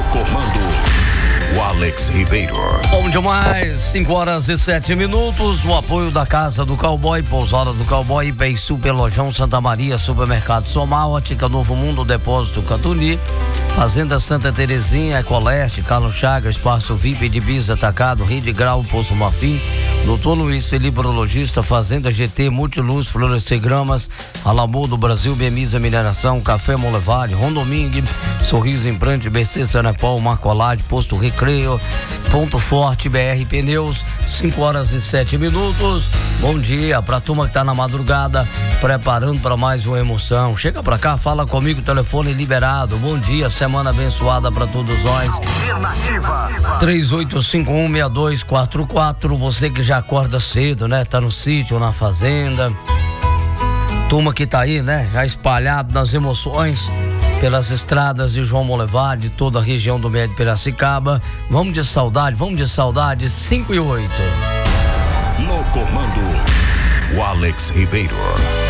comando, o Alex Ribeiro. Bom demais, 5h07. O apoio da Casa do Cowboy, Pousada do Cowboy, Bem Super Lojão Santa Maria, Supermercado Somar, Ótica Novo Mundo, Depósito Catuni, Fazenda Santa Terezinha, Ecoleste, Carlos Chagas, Espaço VIP de Bis Atacado, Rede Grau, Poço Marfim, Doutor Luiz Felipe Urologista, Fazenda GT, Multiluz, Florescer Gramas, Alamor do Brasil, Bemisa Mineração, Café Molevade, Rondomingue, Sorriso Implante, BC Sanepol, Marcolade, Posto Recreio, Ponto Forte, BR Pneus, 5h07. Bom dia pra turma que tá na madrugada, preparando pra mais uma emoção. Chega pra cá, fala comigo, telefone liberado. Bom dia, semana abençoada pra todos nós. Alternativa 38516244. Você que já acorda cedo, né? Tá no sítio, na fazenda. Turma que tá aí, né? Já espalhado nas emoções pelas estradas de João Molevade, toda a região do Médio Piracicaba. Vamos de saudade, 5 e 8. No comando, o Alex Ribeiro.